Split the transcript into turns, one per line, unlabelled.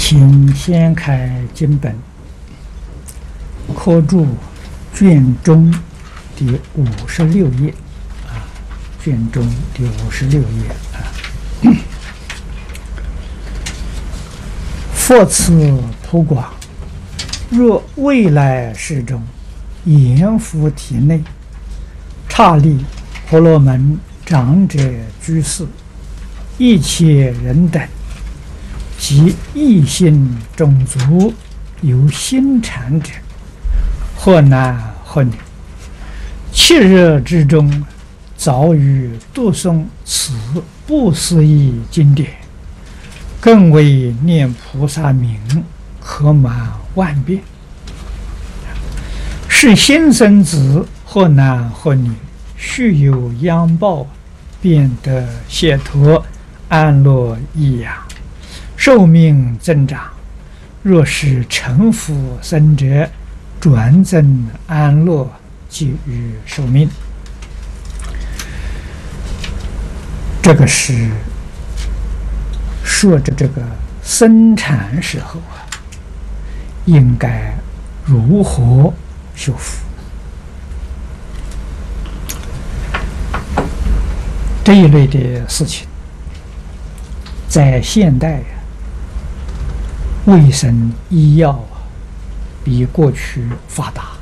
请先开经本，科注卷中第56页啊，卷中第56页啊。佛此普广，若未来世中，阎浮体内，刹利婆罗门长者居士，一切人等，及异性种族有心禅者，或男或女，七日之中，早于读诵此不思议经典，更为念菩萨名，可满万遍。是新生子，或男或女，须有殃报，便得解脱安乐益养，寿命增长。若是成佛生者，转增安乐，给予寿命。这个是说着这个生产时候啊，应该如何修复。这一类的事情，在现代卫生医药比过去发达。